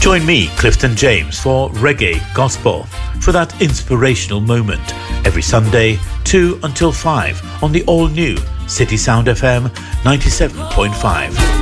Join me, Clifton James, for Reggae Gospel, for that inspirational moment, every Sunday, 2 until 5, on the all-new City Sound FM 97.5.